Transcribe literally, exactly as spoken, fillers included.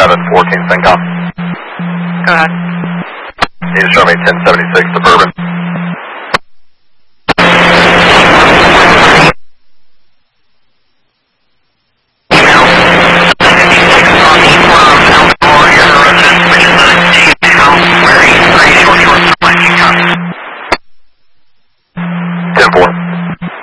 seven fourteen CENTCOM. Go ahead. Need to show me ten seventy-six Suburban.